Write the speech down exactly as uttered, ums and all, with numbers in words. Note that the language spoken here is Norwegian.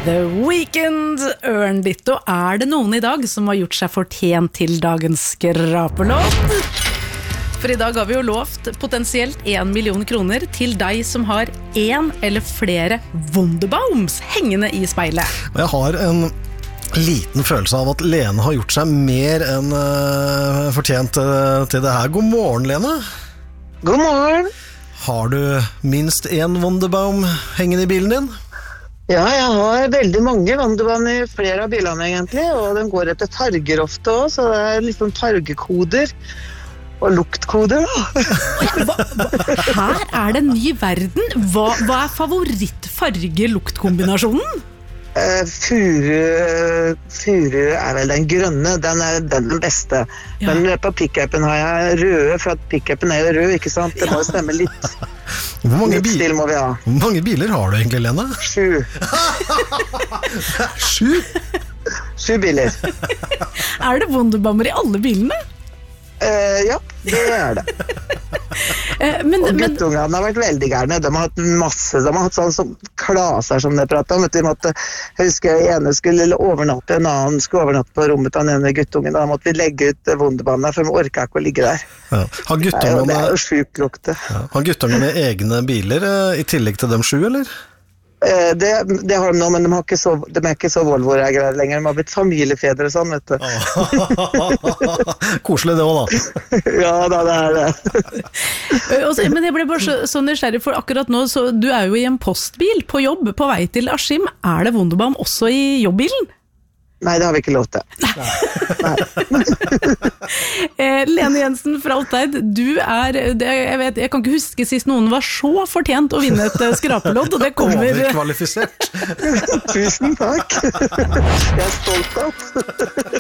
The Weeknd, Earn It, og er det noen i dag som har gjort seg fortjent til dagens skrapelåt? For i dag har vi jo lovt potensielt en million kroner til deg som har en eller flere Wunderbaums hengende i speilet. Jeg har en liten følelse av at Lene har gjort seg mer enn uh, fortjent uh, til det her. God morgen, Lene. God morgen. Har du minst en Wunderbaum hengende i bilen din? Ja, jeg har veldig mange Wunderbaum i flere av bilene egentlig, og den går etter farger ofte også, så det er litt sånn fargekoder. Og luktkoder da. Hva, hva, her er det en ny verden. Hva, hva er favorittfarge-luktkombinasjonen? Uh, furu, furu er vel den grønne, den er den, den beste. Ja. Men på pick-upen har jeg røde, for at pick-upen er jo rød, ikke sant? Det må jo stemme litt. Hvor mange, litt stil må vi ha. Hvor mange biler har du egentlig, Lene? Sju. Sju? Sju biler. Er det Wunderbaumer i alle bilene? Uh, ja, det er det. uh, men, og men... guttungene har vært veldig gærne. De har hatt masse, de har hatt sånn som klaser som de pratet om. De måtte, jeg husker en ene skulle overnatte, en annen skulle overnatte på rommet av den ene guttungen. Da måtte vi legge ut Wunderbaumene, for de orket ikke å ligge der. Ja. Har guttungene, det er jo sjukt lukte. Ja. Har guttungene egne biler uh, i tillegg til dem sju, eller? Uh, det, det har de nå, men de, har ikke så, de er ikke så Volvo-greier lenger. De har blitt familiefedre og sånn, vet du. Koselig det også, da. Ja, da, det er det. Men jeg ble bare så, så nysgjerrig, for akkurat nå, så du er jo i en postbil på jobb, på vei til Askim. Er det Wunderbaum også i jobbbilen? Nei, det har vi ikke lov til. eh, Lene Jensen fra Alteid, du er, det, jeg, vet, jeg kan ikke huske sist noen var så fortjent å vinne et skrapelåt, og det kommer... Overkvalifisert. Tusen takk. Jeg er stolt av.